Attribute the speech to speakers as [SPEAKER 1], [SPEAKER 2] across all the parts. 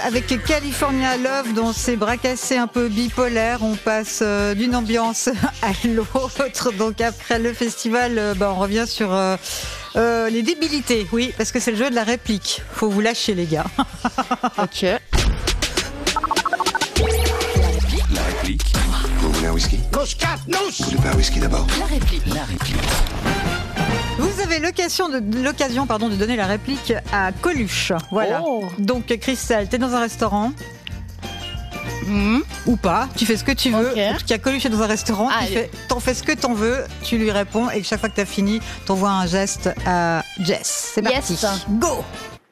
[SPEAKER 1] avec California Love, dont c'est bras cassés un peu bipolaire. On passe d'une ambiance à l'autre. Donc après le festival, on revient sur les débilités. Oui, parce que c'est le jeu de la réplique. Faut vous lâcher, les gars.
[SPEAKER 2] Ok.
[SPEAKER 3] La réplique. Vous voulez un whisky? Vous voulez pas un whisky d'abord?
[SPEAKER 2] La réplique.
[SPEAKER 1] Vous avez l'occasion de donner la réplique à Coluche. Voilà.
[SPEAKER 2] Oh.
[SPEAKER 1] Donc, Christelle, t'es dans un restaurant. Ou pas, tu fais ce que tu veux.
[SPEAKER 2] Ok.
[SPEAKER 1] En tout cas, Coluche est dans un restaurant, t'en fais ce que t'en veux, tu lui réponds et chaque fois que t'as fini, t'envoies un geste à Jess. C'est parti.
[SPEAKER 2] Yes.
[SPEAKER 1] Go.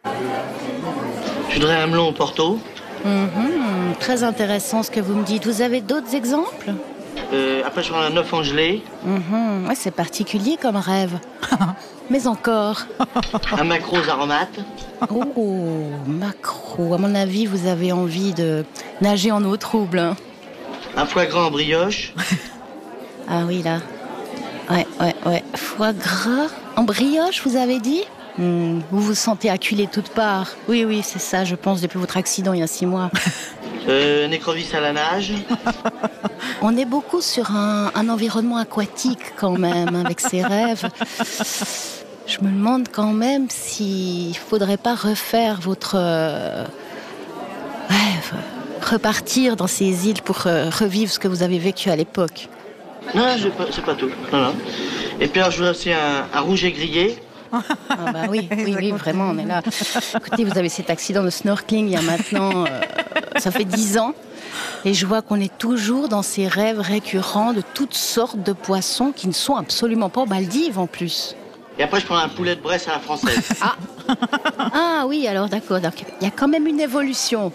[SPEAKER 4] Je voudrais un melon au Porto.
[SPEAKER 2] Très intéressant ce que vous me dites. Vous avez d'autres exemples?
[SPEAKER 4] Après, je prends un œuf en gelée.
[SPEAKER 2] Ouais, c'est particulier comme rêve. Mais encore.
[SPEAKER 4] Un maquereau aux aromates.
[SPEAKER 2] Oh, macro. À mon avis, vous avez envie de nager en eau trouble. Hein.
[SPEAKER 4] Un foie gras en brioche.
[SPEAKER 2] Ah oui, là. Ouais. Foie gras en brioche, vous avez dit? Vous vous sentez acculé de toutes parts. Oui, c'est ça, je pense, depuis votre accident il y a 6 mois.
[SPEAKER 4] Un écrevisse à la nage.
[SPEAKER 2] On est beaucoup sur un environnement aquatique quand même, avec ces rêves. Je me demande quand même s'il faudrait pas refaire votre rêve, repartir dans ces îles pour revivre ce que vous avez vécu à l'époque.
[SPEAKER 4] Non, c'est pas tout. Non. Et puis alors, je voudrais aussi un rouget grillé.
[SPEAKER 2] Ah bah oui, vraiment, on est là. Écoutez, vous avez cet accident de snorkeling il y a maintenant, ça fait 10 ans. Et je vois qu'on est toujours dans ces rêves récurrents de toutes sortes de poissons qui ne sont absolument pas aux Maldives en plus.
[SPEAKER 4] Et après, je prends un poulet de Bresse à la française.
[SPEAKER 2] Ah oui, alors d'accord. Il y a quand même une évolution.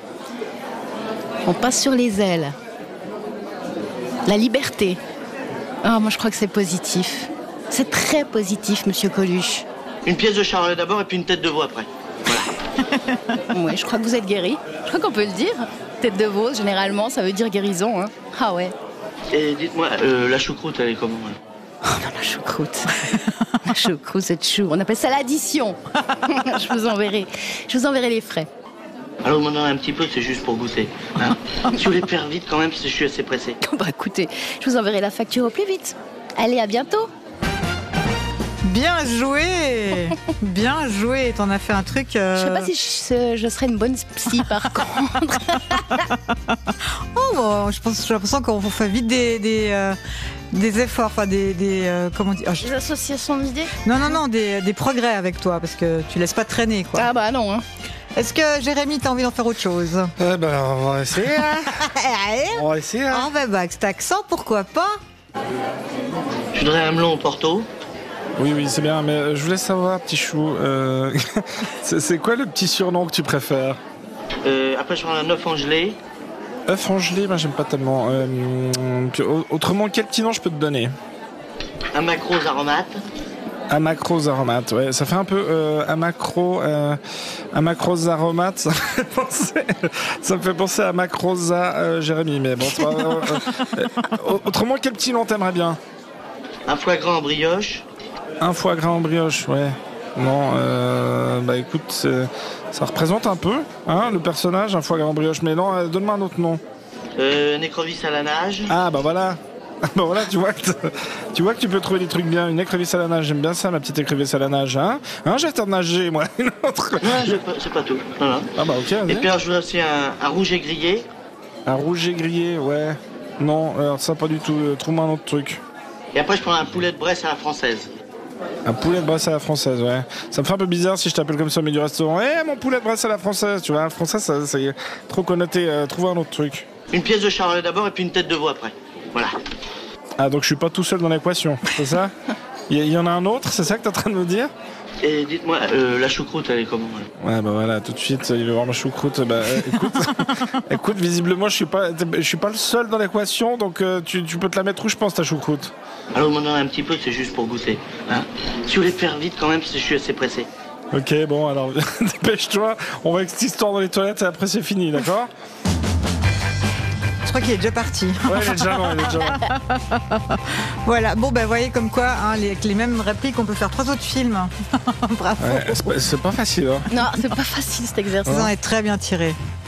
[SPEAKER 2] On passe sur les ailes. La liberté. Ah, moi je crois que c'est positif. C'est très positif, monsieur Coluche.
[SPEAKER 4] Une pièce de charolais d'abord et puis une tête de veau après.
[SPEAKER 2] Oui, je crois que vous êtes guéri. Je crois qu'on peut le dire. Tête de veau, généralement, ça veut dire guérison. Hein. Ah ouais.
[SPEAKER 4] Et dites-moi, la choucroute, elle est comment?
[SPEAKER 2] Oh non, la choucroute. La choucroute, c'est chou. On appelle ça l'addition. Je vous enverrai les frais.
[SPEAKER 4] Alors, vous m'en donnez un petit peu, c'est juste pour goûter. Hein. Si vous voulez faire vite quand même, parce que je suis assez pressé.
[SPEAKER 2] Bah écoutez, je vous enverrai la facture au plus vite. Allez, à bientôt.
[SPEAKER 1] Bien joué. T'en as fait un truc.
[SPEAKER 2] Je sais pas si je serais une bonne psy par contre.
[SPEAKER 1] J'ai l'impression qu'on fait vite des efforts, enfin comment dire.
[SPEAKER 2] Des associations d'idées.
[SPEAKER 1] Non, des progrès avec toi, parce que tu laisses pas traîner, quoi.
[SPEAKER 2] Ah bah non. Hein.
[SPEAKER 1] Est-ce que Jérémy, t'as envie d'en faire autre chose?
[SPEAKER 5] On va essayer. On va essayer.
[SPEAKER 1] Ah bah, avec cet accent, pourquoi pas?
[SPEAKER 4] Je voudrais un melon au Porto.
[SPEAKER 5] Oui, c'est bien, mais je voulais savoir, petit chou, c'est quoi le petit surnom que tu préfères?
[SPEAKER 4] Après, je prends un œuf en gelée.
[SPEAKER 5] œuf en gelée, moi j'aime pas tellement. Autrement, quel petit nom je peux te donner?
[SPEAKER 4] Un maquereau aux aromates.
[SPEAKER 5] Un maquereau aux aromates, ouais, ça fait un peu un maquereau aux aromates, ça me fait penser à Macrosa Jérémy, mais bon, c'est pas, autrement, quel petit nom t'aimerais bien?
[SPEAKER 4] Un foie gras en brioche.
[SPEAKER 5] Un foie gras en brioche, ouais. Non, bah écoute, ça représente un peu, hein, le personnage, un foie gras en brioche, mais non, donne-moi un autre nom.
[SPEAKER 4] Un écrevisse à la nage.
[SPEAKER 5] Ah bah voilà. Bah voilà, tu vois que tu peux trouver des trucs bien. Une écrevisse à la nage, j'aime bien ça, ma petite écrevisse à la nage, hein. J'ai hâte de nager, moi. Une autre.
[SPEAKER 4] Ouais, c'est pas tout. Non.
[SPEAKER 5] Ah bah ok.
[SPEAKER 4] Et puis alors, je voudrais aussi un rouget grillé.
[SPEAKER 5] Un rouget grillé, ouais. Non, alors ça pas du tout. Trouve-moi un autre truc.
[SPEAKER 4] Et après, je prends un poulet de Bresse à la française.
[SPEAKER 5] Un poulet de Bresse à la française, ouais. Ça me fait un peu bizarre si je t'appelle comme ça au milieu du restaurant. Mon poulet de Bresse à la française, tu vois. Français, ça y est, trop connoté. Trouve un autre truc.
[SPEAKER 4] Une pièce de charolais d'abord et puis une tête de veau après. Voilà.
[SPEAKER 5] Ah, donc je suis pas tout seul dans l'équation, c'est ça? Il y en a un autre, c'est ça que t'es en train de me dire?
[SPEAKER 4] Et dites-moi, la choucroute, elle est comment?
[SPEAKER 5] Ouais, bah voilà, tout de suite, il veut voir ma choucroute. Bah, écoute, visiblement, je suis pas le seul dans l'équation, donc tu peux te la mettre où, je pense, ta choucroute?
[SPEAKER 4] Alors, vous m'en donnez un petit peu, c'est juste pour goûter. Hein. Si vous voulez faire vite quand même, parce que je suis assez pressé.
[SPEAKER 5] Ok, bon, alors, dépêche-toi, on va avec cette histoire dans les toilettes et après c'est fini, d'accord?
[SPEAKER 1] Je crois qu'il est déjà parti.
[SPEAKER 5] Ouais, il est déjà loin.
[SPEAKER 1] Voilà, bon ben voyez comme quoi, avec les mêmes répliques, on peut faire 3 autres films. Bravo.
[SPEAKER 5] Ouais, c'est pas facile, hein.
[SPEAKER 2] Non, c'est pas facile cet exercice.
[SPEAKER 1] Vous en êtes très bien tiré.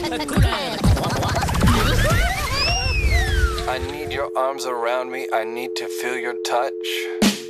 [SPEAKER 3] I need your arms around me. I need to feel your touch.